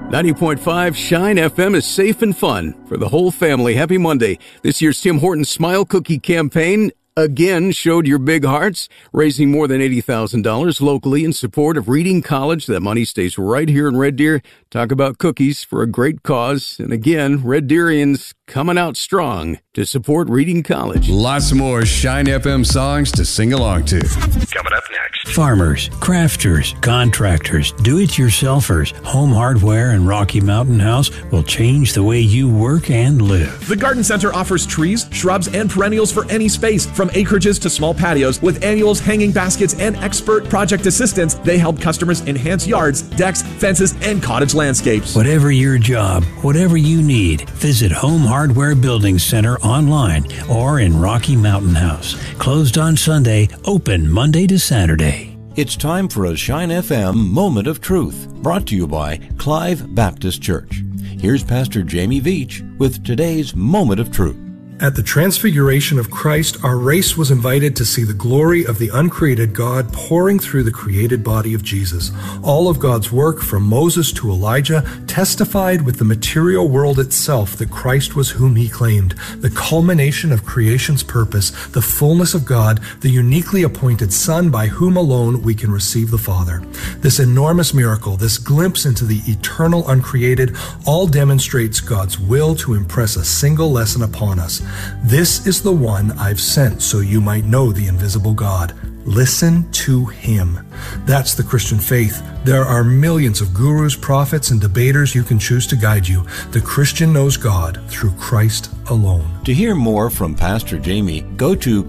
90.5 Shine FM is safe and fun for the whole family. Happy Monday. This year's Tim Hortons Smile Cookie campaign again showed your big hearts, raising more than $80,000 locally in support of Reading College. That money stays right here in Red Deer. Talk about cookies for a great cause. And again, Red Deerians coming out strong to support Reading College. Lots more Shine FM songs to sing along to. Coming up next. Farmers, crafters, contractors, do-it-yourselfers, Home Hardware and Rocky Mountain House will change the way you work and live. The Garden Center offers trees, shrubs, and perennials for any space, from acreages to small patios. With annuals, hanging baskets, and expert project assistance, they help customers enhance yards, decks, fences, and cottage landscapes. Whatever your job, whatever you need, visit Home Hardware Building Center online or in Rocky Mountain House. Closed on Sunday, open Monday to Saturday. It's time for a Shine FM Moment of Truth, brought to you by Clive Baptist Church. Here's Pastor Jamie Veach with today's Moment of Truth. At the Transfiguration of Christ, our race was invited to see the glory of the uncreated God pouring through the created body of Jesus. All of God's work, from Moses to Elijah, testified with the material world itself that Christ was whom he claimed, the culmination of creation's purpose, the fullness of God, the uniquely appointed Son by whom alone we can receive the Father. This enormous miracle, this glimpse into the eternal uncreated, all demonstrates God's will to impress a single lesson upon us. This is the one I've sent so you might know the invisible God. Listen to him. That's the Christian faith. There are millions of gurus, prophets, and debaters you can choose to guide you. The Christian knows God through Christ alone. To hear more from Pastor Jamie, go to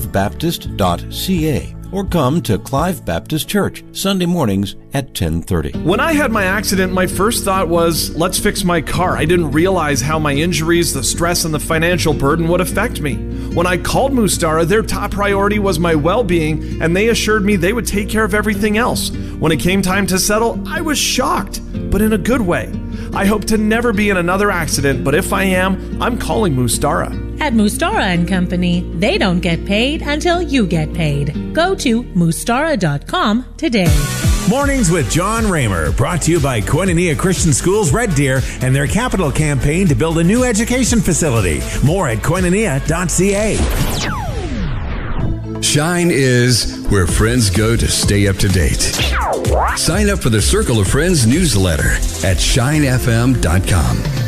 clivebaptist.ca or come to Clive Baptist Church Sunday mornings at 10:30. When I had my accident, my first thought was, let's fix my car. I didn't realize how my injuries, the stress, and the financial burden would affect me. When I called Mustara, their top priority was my well-being, and they assured me they would take care of everything else. When it came time to settle, I was shocked, but in a good way. I hope to never be in another accident, but if I am, I'm calling Mustara. At Mustara & Company, they don't get paid until you get paid. Go to Mustara.com today. Mornings with John Raymer, brought to you by Koinonia Christian Schools Red Deer and their capital campaign to build a new education facility. More at koinonia.ca. Shine is where friends go to stay up to date. Sign up for the Circle of Friends newsletter at shinefm.com.